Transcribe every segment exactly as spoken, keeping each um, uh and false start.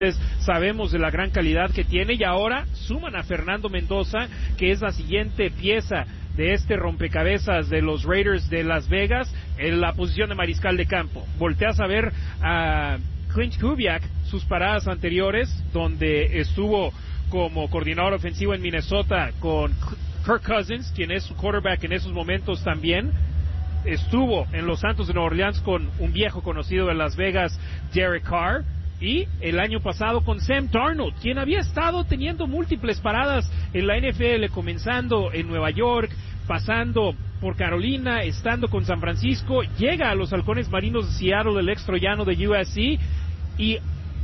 Sabemos de la gran calidad que tiene y ahora suman a Fernando Mendoza, que es la siguiente pieza de este rompecabezas de los Raiders de Las Vegas en la posición de mariscal de campo. Volteas a ver a Klint Kubiak, sus paradas anteriores, donde estuvo como coordinador ofensivo en Minnesota con Kirk Cousins, quien es su quarterback en esos momentos también. Estuvo en los Santos de Nueva Orleans con un viejo conocido de Las Vegas, Derek Carr. Y el año pasado con Sam Darnold, quien había estado teniendo múltiples paradas en la N F L, comenzando en Nueva York, pasando por Carolina, estando con San Francisco, llega a los Halcones Marinos de Seattle, el ex troyano de U S C, y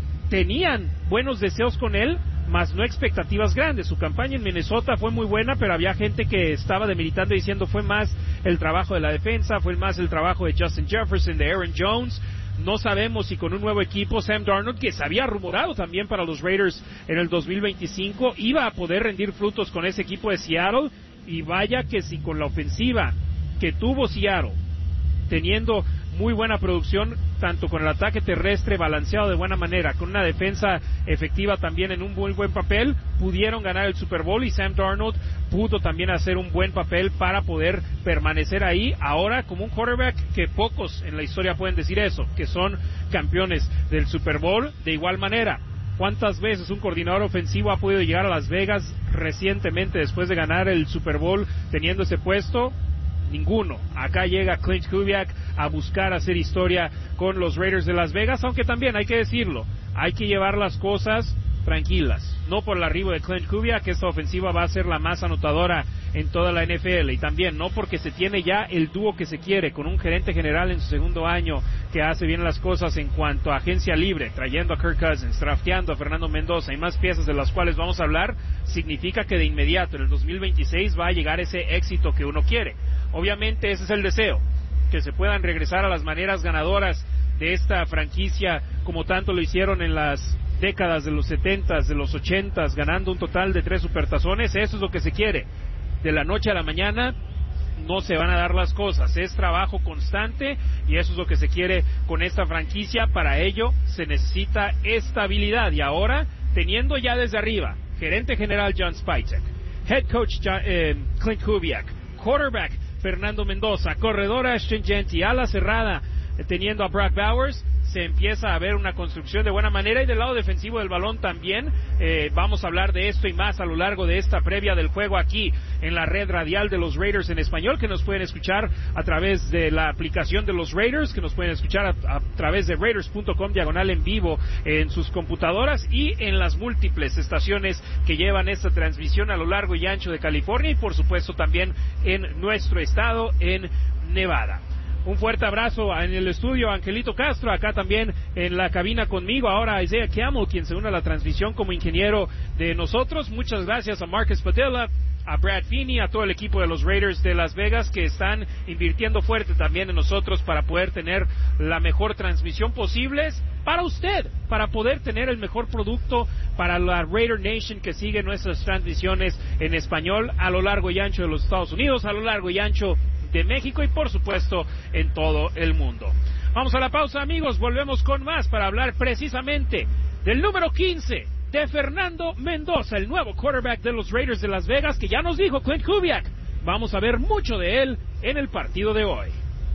tenían buenos deseos con él, más no expectativas grandes. Su campaña en Minnesota fue muy buena, pero había gente que estaba demeritando diciendo fue más el trabajo de la defensa, fue más el trabajo de Justin Jefferson, de Aaron Jones. No sabemos si con un nuevo equipo, Sam Darnold, que se había rumorado también para los Raiders en el dos mil veinticinco, iba a poder rendir frutos con ese equipo de Seattle. Y vaya que si con la ofensiva que tuvo Seattle, teniendo muy buena producción, tanto con el ataque terrestre balanceado de buena manera, con una defensa efectiva también en un muy buen papel, pudieron ganar el Super Bowl y Sam Darnold pudo también hacer un buen papel para poder permanecer ahí, ahora como un quarterback que pocos en la historia pueden decir eso, que son campeones del Super Bowl. De igual manera, ¿cuántas veces un coordinador ofensivo ha podido llegar a Las Vegas recientemente después de ganar el Super Bowl teniendo ese puesto? Ninguno. Acá llega Klint Kubiak a buscar hacer historia con los Raiders de Las Vegas, aunque también hay que decirlo, hay que llevar las cosas tranquilas, no por el arribo de Klint Kubiak, que esta ofensiva va a ser la más anotadora en toda la N F L, y también no porque se tiene ya el dúo que se quiere, con un gerente general en su segundo año que hace bien las cosas en cuanto a agencia libre, trayendo a Kirk Cousins, drafteando a Fernando Mendoza y más piezas de las cuales vamos a hablar, significa que de inmediato en el dos mil veintiséis va a llegar ese éxito que uno quiere. Obviamente ese es el deseo, que se puedan regresar a las maneras ganadoras de esta franquicia como tanto lo hicieron en las décadas de los setentas, de los ochentas, ganando un total de tres supertazones. Eso es lo que se quiere. De la noche a la mañana no se van a dar las cosas, es trabajo constante y eso es lo que se quiere con esta franquicia. Para ello se necesita estabilidad y ahora, teniendo ya desde arriba gerente general John Spytek, head coach John, eh, Klint Kubiak, quarterback Fernando Mendoza, corredora Ashton Jeanty, ala cerrada eh, teniendo a Brock Bowers, se empieza a ver una construcción de buena manera, y del lado defensivo del balón también. Eh, vamos a hablar de esto y más a lo largo de esta previa del juego aquí en la red radial de los Raiders en español, que nos pueden escuchar a través de la aplicación de los Raiders, que nos pueden escuchar a, a través de raiders punto com diagonal en vivo en sus computadoras y en las múltiples estaciones que llevan esta transmisión a lo largo y ancho de California y por supuesto también en nuestro estado, en Nevada. Un fuerte abrazo en el estudio a Angelito Castro, acá también en la cabina conmigo, ahora a Isaiah Campbell, quien se une a la transmisión como ingeniero de nosotros. Muchas gracias a Marcus Padilla, a Brad Feeney, a todo el equipo de los Raiders de Las Vegas que están invirtiendo fuerte también en nosotros para poder tener la mejor transmisión posible para usted, para poder tener el mejor producto para la Raider Nation que sigue nuestras transmisiones en español a lo largo y ancho de los Estados Unidos, a lo largo y ancho de México y por supuesto en todo el mundo. Vamos a la pausa, amigos, volvemos con más para hablar precisamente del número quince de Fernando Mendoza, el nuevo quarterback de los Raiders de Las Vegas, que ya nos dijo Klint Kubiak. Vamos a ver mucho de él en el partido de hoy.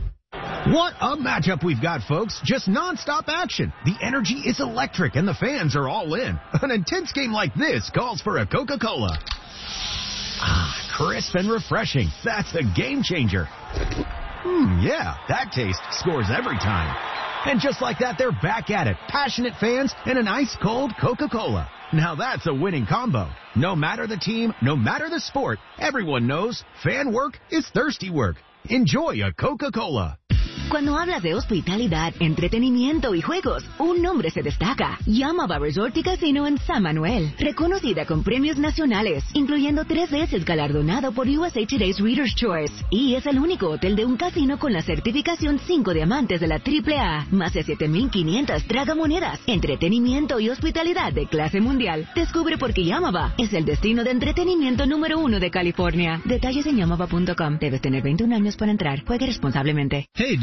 What a matchup we've got, folks. Just non-stop action. The energy is electric and the fans are all in. An intense game like this calls for a Coca-Cola. Ah, crisp and refreshing. That's a game changer. Hmm, yeah, that taste scores every time. And just like that, they're back at it. Passionate fans and an ice-cold Coca-Cola. Now that's a winning combo. No matter the team, no matter the sport, everyone knows fan work is thirsty work. Enjoy a Coca-Cola. Cuando hablas de hospitalidad, entretenimiento y juegos, un nombre se destaca. Yamava Resort y Casino en San Manuel. Reconocida con premios nacionales, incluyendo tres veces galardonado por U S A Today's Reader's Choice. Y es el único hotel de un casino con la certificación cinco diamantes de la triple A. Más de siete mil quinientas tragamonedas. Entretenimiento y hospitalidad de clase mundial. Descubre por qué Yamava es el destino de entretenimiento número uno de California. Detalles en yamava punto com. Debes tener veintiún años para entrar. Juegue responsablemente. Hey, did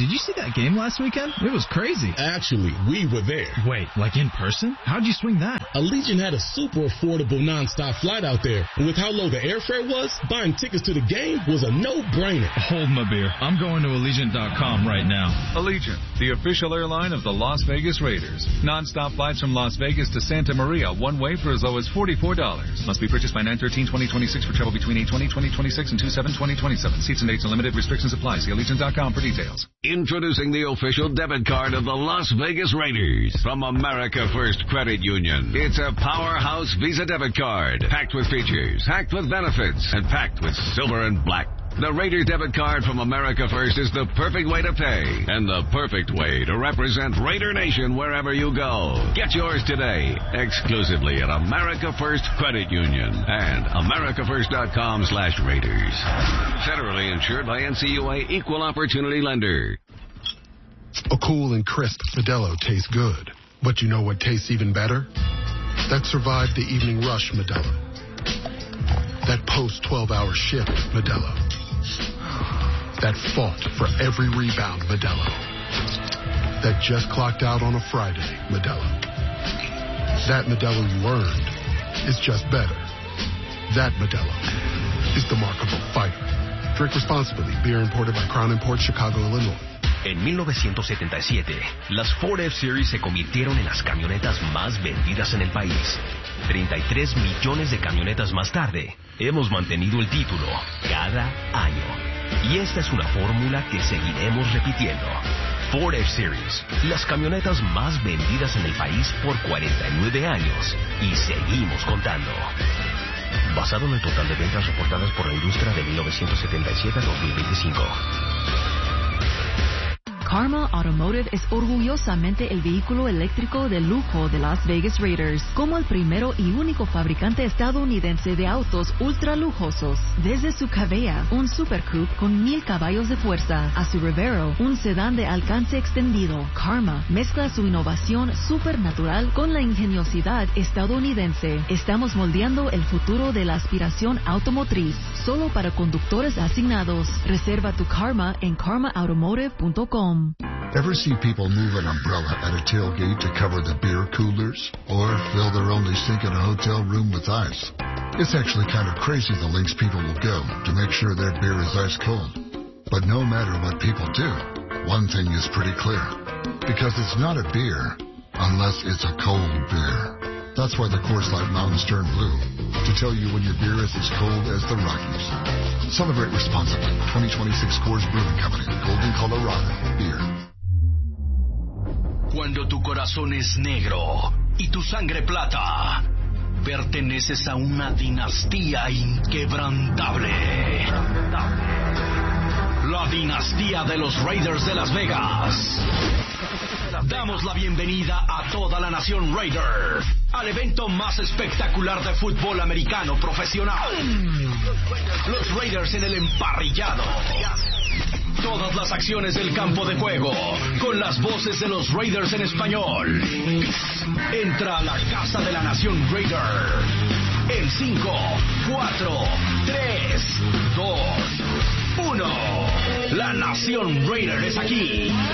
Did you see that game last weekend? It was crazy. Actually, we were there. Wait, like in person? How'd you swing that? Allegiant had a super affordable nonstop flight out there. And with how low the airfare was, buying tickets to the game was a no-brainer. Hold my beer. I'm going to Allegiant dot com right now. Allegiant, the official airline of the Las Vegas Raiders. Nonstop flights from Las Vegas to Santa Maria, one way for as low as forty-four dollars. Must be purchased by nine thirteen twenty twenty-six for travel between eight twenty twenty twenty-six and two seven twenty twenty-seven. Seats and dates and limited restrictions apply. See Allegiant dot com for details. Introducing the official debit card of the Las Vegas Raiders from America First Credit Union. It's a powerhouse Visa debit card, packed with features, packed with benefits, and packed with silver and black. The Raiders debit card from America First is the perfect way to pay and the perfect way to represent Raider Nation wherever you go. Get yours today, exclusively at America First Credit Union and America First dot com slash Raiders. Federally insured by N C U A Equal Opportunity Lender. A cool and crisp Modelo tastes good. But you know what tastes even better? That survived the evening rush Modelo. That post twelve hour shift Modelo. That fought for every rebound Modelo. That just clocked out on a Friday Modelo. That Modelo you earned is just better. That Modelo is the mark of a fighter. Drink responsibly. Beer imported by Crown Imports, Chicago, Illinois. En mil novecientos setenta y siete, las Ford F-Series se convirtieron en las camionetas más vendidas en el país. treinta y tres millones de camionetas más tarde, hemos mantenido el título cada año. Y esta es una fórmula que seguiremos repitiendo. Ford F-Series, las camionetas más vendidas en el país por cuarenta y nueve años. Y seguimos contando. Basado en el total de ventas reportadas por la industria de mil novecientos setenta y siete a dos mil veinticinco. Karma Automotive es orgullosamente el vehículo eléctrico de lujo de Las Vegas Raiders, como el primero y único fabricante estadounidense de autos ultra lujosos. Desde su Cavea, un Super Coupe con mil caballos de fuerza, a su Revero, un sedán de alcance extendido, Karma mezcla su innovación supernatural con la ingeniosidad estadounidense. Estamos moldeando el futuro de la aspiración automotriz, solo para conductores asignados. Reserva tu Karma en karma automotive punto com. Ever see people move an umbrella at a tailgate to cover the beer coolers? Or fill their only sink in a hotel room with ice? It's actually kind of crazy the lengths people will go to make sure their beer is ice cold. But no matter what people do, one thing is pretty clear. Because it's not a beer unless it's a cold beer. That's why the Coors Light Mountains turn blue, to tell you when your beer is as cold as the Rockies. Celebrate responsibly. twenty twenty-six Coors Brewing Company, Golden, Colorado. Beer. Cuando tu corazón es negro y tu sangre plata, perteneces a una dinastía inquebrantable. La dinastía de los Raiders de Las Vegas. Damos la bienvenida a toda la nación Raider al evento más espectacular de fútbol americano profesional. Los Raiders en el emparrillado. Todas las acciones del campo de juego, con las voces de los Raiders en español. Entra a la casa de la nación Raider. En cinco, cuatro, tres, dos, uno. La nación Raider es aquí.